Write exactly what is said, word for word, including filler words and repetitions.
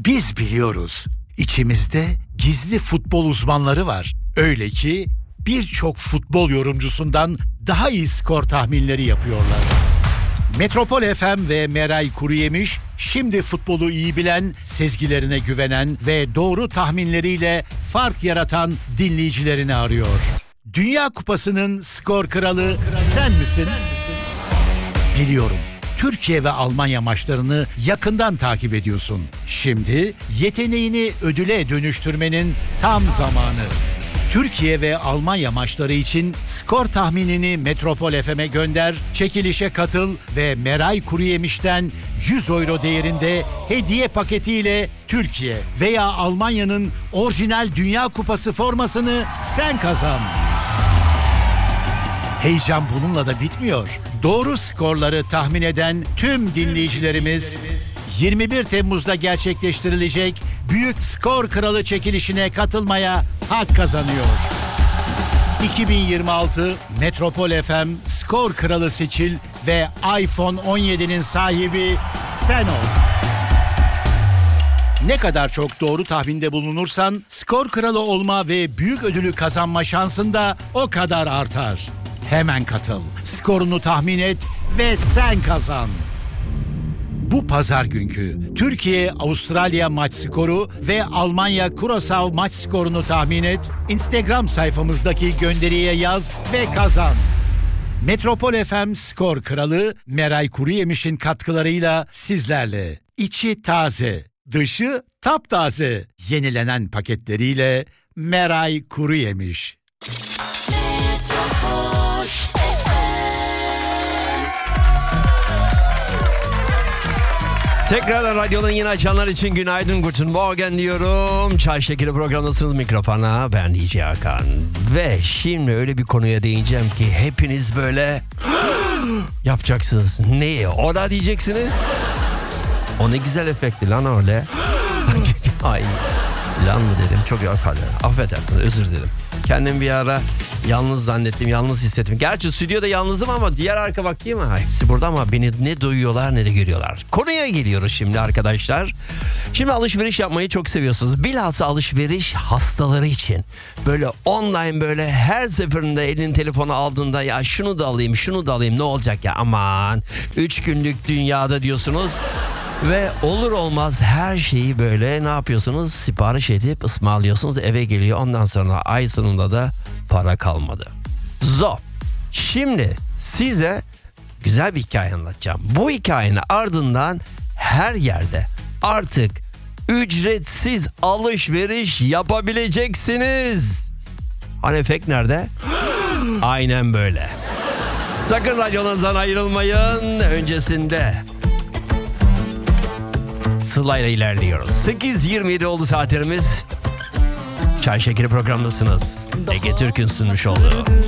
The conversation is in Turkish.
Biz biliyoruz. İçimizde gizli futbol uzmanları var. Öyle ki birçok futbol yorumcusundan daha iyi skor tahminleri yapıyorlar. Metropol F M ve Meray Kuruyemiş şimdi futbolu iyi bilen, sezgilerine güvenen ve doğru tahminleriyle fark yaratan dinleyicilerini arıyor. Dünya Kupası'nın skor kralı sen misin? Biliyorum. Türkiye ve Almanya maçlarını yakından takip ediyorsun. Şimdi yeteneğini ödüle dönüştürmenin tam zamanı. Türkiye ve Almanya maçları için skor tahminini Metropol F M'e gönder, çekilişe katıl ve Meray Kuruyemiş'ten yüz euro değerinde hediye paketiyle Türkiye veya Almanya'nın orijinal Dünya Kupası formasını sen kazan. Heyecan bununla da bitmiyor. Doğru skorları tahmin eden tüm dinleyicilerimiz yirmi bir Temmuz'da gerçekleştirilecek Büyük Skor Kralı çekilişine katılmaya hak kazanıyor. iki bin yirmi altı Metropol F M Skor Kralı seçil ve iPhone on yedi'nin sahibi sen ol. Ne kadar çok doğru tahminde bulunursan skor kralı olma ve büyük ödülü kazanma şansın da o kadar artar. Hemen katıl, skorunu tahmin et ve sen kazan. Bu pazar günkü Türkiye-Avustralya maç skoru ve Almanya-Curaçao maç skorunu tahmin et, Instagram sayfamızdaki gönderiye yaz ve kazan. Metropol F M Skor Kralı Meray Kuruyemiş'in katkılarıyla sizlerle. İçi taze, dışı taptaze. Yenilenen paketleriyle Meray Kuruyemiş. Tekrardan radyodan yeni açanlar için günaydın, guten Morgen diyorum. Çay şekeri programdasınız, mikrofona ben D J Hakan. Ve şimdi öyle bir konuya değineceğim ki hepiniz böyle yapacaksınız. Neyi? O da diyeceksiniz. O ne güzel efekti lan öyle. Ay lan mı dedim, çok affedersin. Affedersiniz, özür dilerim. Kendim bir ara yalnız zannettim, yalnız hissettim. Gerçi stüdyoda yalnızım ama diğer arka bakayım ha. Hepsi burada ama beni ne duyuyorlar ne de görüyorlar. Konuya geliyoruz şimdi arkadaşlar. Şimdi alışveriş yapmayı çok seviyorsunuz. Bilhassa alışveriş hastaları için. Böyle online, böyle her seferinde elin telefonu aldığında ya şunu da alayım, şunu da alayım, ne olacak ya aman. Üç günlük dünyada diyorsunuz. Ve olur olmaz her şeyi böyle ne yapıyorsunuz? Sipariş edip ısmarlıyorsunuz, eve geliyor. Ondan sonra ay sonunda da para kalmadı. Zo. Şimdi size güzel bir hikaye anlatacağım. Bu hikayenin ardından her yerde artık ücretsiz alışveriş yapabileceksiniz. Hani efekt nerede? Aynen böyle. Sakın radyonuzdan ayrılmayın. Öncesinde Sıla'yla ilerliyoruz. sekiz yirmi yedi oldu saatlerimiz. Çay şekeri programdasınız. Ege Türk'ün sunmuş olduğu